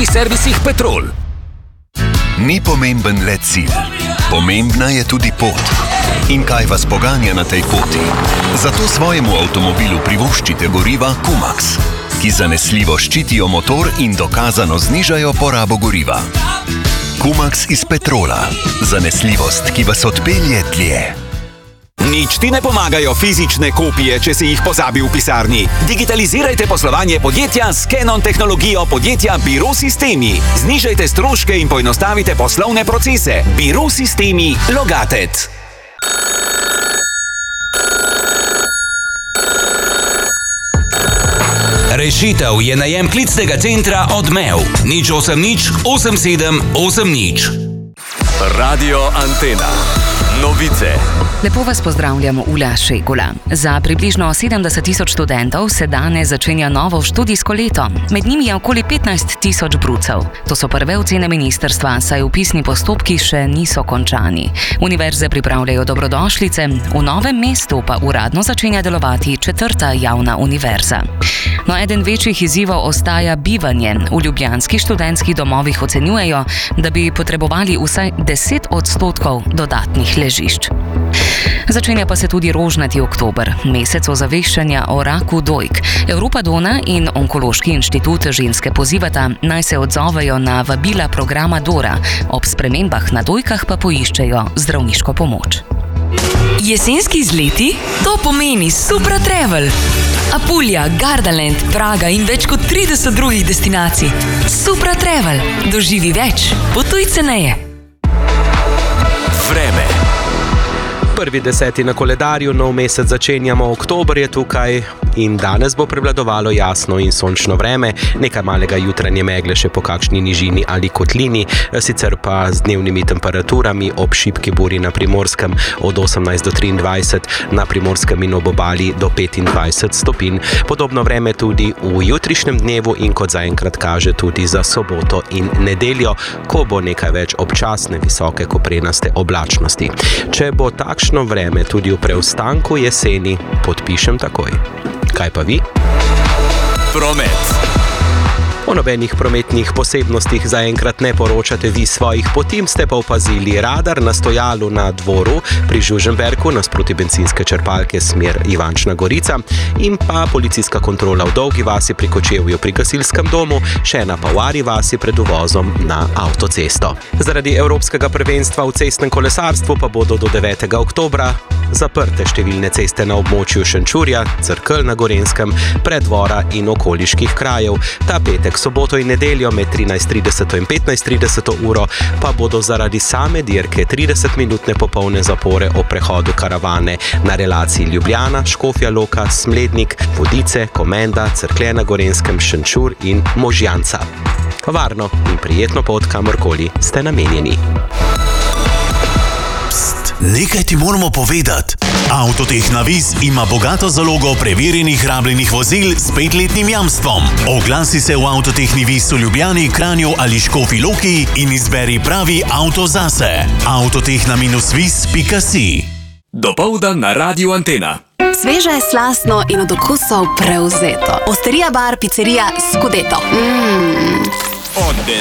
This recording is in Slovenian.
servisih Petrol. Ni pomemben le cilj, pomembna je tudi pot. In kaj vas poganja na tej poti? Zato svojemu avtomobilu privoščite goriva Kumax, ki zanesljivo ščitijo motor in dokazano znižajo porabo goriva. Kumax iz Petrola. Zanesljivost, ki vas odpelje dlje. Nič ti ne pomagajo fizične kopije, če si jih pozabil v pisarni. Digitalizirajte poslovanje podjetja s Canon tehnologijo podjetja Biro Sistemi. Znižajte stroške in poenostavite poslovne procese. Biro Sistemi Logatet. Rešitev je najem klicnega centra Odmev. 080 87 80. Radio Antena. Novice. Lepo vas pozdravljamo, Ula Šegula. Za približno 70 tisoč študentov se danes začenja novo študijsko leto. Med njimi je okoli 15 tisoč brucev. To so prve ocene ministrstva, saj vpisni postopki še niso končani. Univerze pripravljajo dobrodošlice, v Novem mestu pa uradno začenja delovati 4. javna univerza. No, eden večjih izzivov ostaja bivanje. V ljubljanskih študentskih domovih ocenjujejo, da bi potrebovali vsaj 10% dodatnih ležišč. Začenja pa se tudi rožnati oktober, mesec ozaveščanja o raku dojk. Evropa Dona in Onkološki inštitut ženske pozivata, naj se odzovejo na vabila programa Dora, ob spremembah na dojkah pa poiščejo zdravniško pomoč. Jesenski izleti? To pomeni Supra Travel. Apulja, Gardaland, Praga in več kot 30 drugih destinacij. Supra Travel. Doživi več. Potuj ceneje. Vreme. 1.10. na koledarju, nov mesec začenjamo, oktober je tukaj in danes bo prevladovalo jasno in sončno vreme, nekaj malega jutranje megle še po kakšni nižini ali kotlini, sicer pa z dnevnimi temperaturami ob šibki buri na Primorskem od 18 do 23, na Primorskem in ob obali do 25 stopinj. Podobno vreme tudi v jutrišnjem dnevu in kot zaenkrat kaže tudi za soboto in nedeljo, ko bo nekaj več občasne visoke koprenaste oblačnosti. Če bo takšno vreme tudi v preostanku jeseni, podpišem takoj. Kaj pa vi? Promet. O nobenih prometnih posebnostih zaenkrat ne poročate vi svojih poti, ste pa opazili radar na stojalu na dvoru pri Žužemberku nasproti bencinske črpalke smer Ivančna Gorica in pa policijska kontrola v Dolgi vasi pri Kočevju pri gasilskem domu, še ena pa v Ari vasi pred uvozom na avtocesto. Zaradi Evropskega prvenstva v cestnem kolesarstvu pa bodo do 9. oktobra zaprte številne ceste na območju Šenčurja, Cerkelj na Gorenjskem, Preddvora in okoliških krajev. Ta petek, soboto in nedeljo med 13.30 in 15.30 uro pa bodo zaradi same dirke 30-minutne popolne zapore o prehodu karavane na relaciji Ljubljana, Škofja Loka, Smlednik, Vodice, Komenda, Cerklje na Gorenjskem, Šenčur in Možjanca. Varno in prijetno pot, kamorkoli ste namenjeni. Nekaj ti moramo povedati. Avtotehna Viz ima bogato zalogo preverjenih rabljenih vozil s 5-letnim jamstvom. Oglasi se v Avtotehni Viz v Ljubljani, Kranju ali Škofji Loki in izberi pravi avto zase. Avtotehna-viz.si. Dopoldan na Radio Antena. Sveže, slastno in od okusov prevzeto. Osterija bar, pizzerija Scudetto.